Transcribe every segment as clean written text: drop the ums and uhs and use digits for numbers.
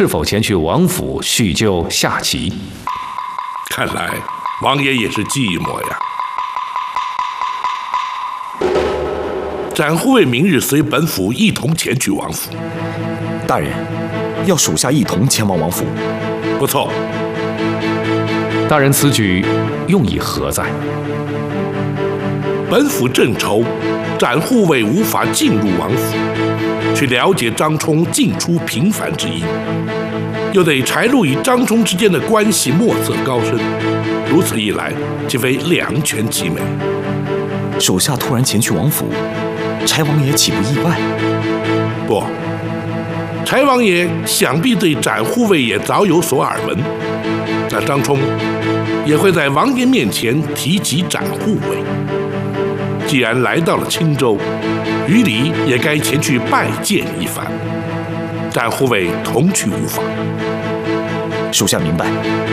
是否前去王府叙旧下棋？ 看来王爷也是寂寞呀。展护卫明日随本府一同前去王府。 大人，要属下一同前往王府。 不错。 大人此举用意何在？ 本府正愁展护卫无法进入王府，去了解张冲进出频繁之因，又得柴禄与张冲之间的关系莫测高深，如此一来，岂非两全其美？ 属下突然前去王府，柴王爷岂不意外？ 不，柴王爷想必对展护卫也早有所耳闻，那张冲也会在王爷面前提及展护卫。既然来到了青州，于理也该前去拜见一番。展护卫同去无妨。 属下明白。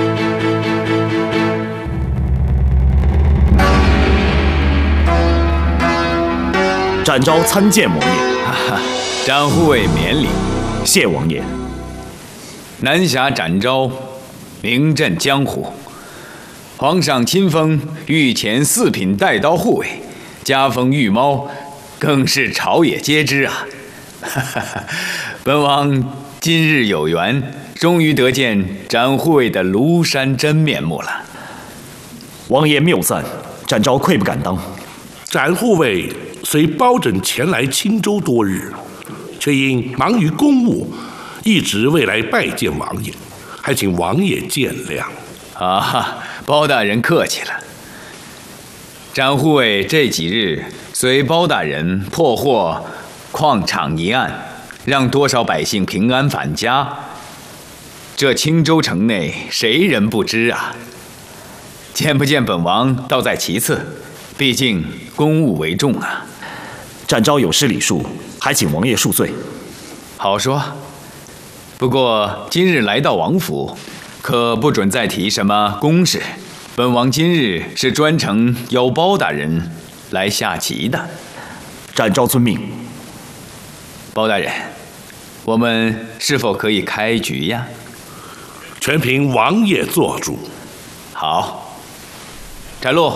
展昭参见王爷。 展护卫免礼。 谢王爷。 南侠展昭，名震江湖。皇上亲封御前4品带刀护卫，加封御猫，更是朝野皆知啊。本王今日有缘，终于得见展护卫的庐山真面目了。 王爷谬赞，展昭愧不敢当。 展护卫虽包拯前来青州多日，却因忙于公务，一直未来拜见王爷，还请王爷见谅。 啊，包大人客气了。展护卫这几日随包大人破获矿场一案，让多少百姓平安返家，这青州城内谁人不知啊？见不见本王倒在其次，毕竟公务为重啊。 展昭有失礼数，还请王爷恕罪。 好说。不过今日来到王府，可不准再提什么公事。本王今日是专程邀包大人来下棋的。 展昭遵命。 包大人，我们是否可以开局呀？ 全凭王爷做主。 好。柴禄，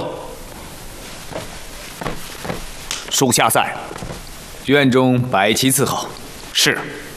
属下在。 院中摆棋伺候。 是。